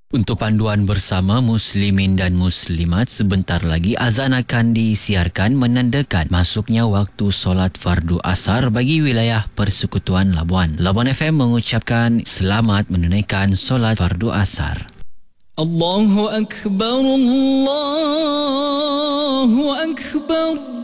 Untuk panduan bersama muslimin dan muslimat, sebentar lagi azan akan disiarkan menandakan masuknya waktu solat fardu asar bagi wilayah Persekutuan Labuan. Labuan FM mengucapkan selamat menunaikan solat fardu asar. Allahu Akbar, Allahu Akbar.